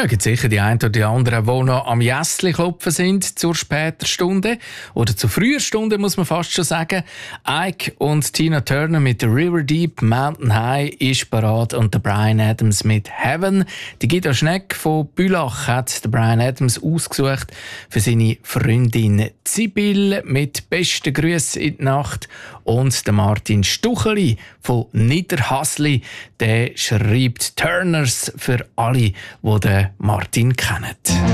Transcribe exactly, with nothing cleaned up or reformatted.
Ja, gibt sicher die einen oder die anderen, die noch am Jässli klopfen sind zur später Stunde. Oder zur früher Stunde, muss man fast schon sagen. Ike und Tina Turner mit River Deep, Mountain High ist parat und der Bryan Adams mit Heaven. Die Gita Schneck von Bülach hat der Bryan Adams ausgesucht für seine Freundin Sibyl mit besten Grüßen in die Nacht. Und der Martin Stucheli von Niederhasli, der schreibt Turners für alle, die den Martin kennen.